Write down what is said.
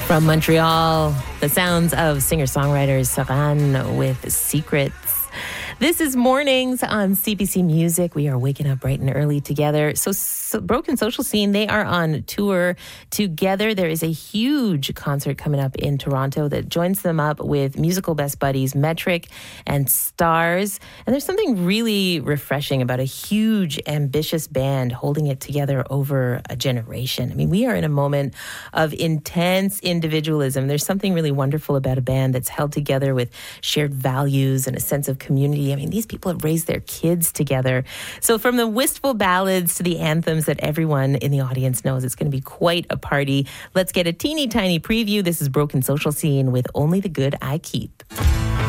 From Montreal, the sounds of singer-songwriter Saran with Secrets. This is Mornings on CBC Music. We are waking up bright and early together. So Broken Social Scene, they are on tour together. There is a huge concert coming up in Toronto that joins them up with musical best buddies Metric and Stars. And there's something really refreshing about a huge, ambitious band holding it together over a generation. I mean, we are in a moment of intense individualism. There's something really wonderful about a band that's held together with shared values and a sense of community. I mean, these people have raised their kids together. So from the wistful ballads to the anthems that everyone in the audience knows, it's going to be quite a party. Let's get a teeny tiny preview. This is Broken Social Scene with Only the Good I Keep.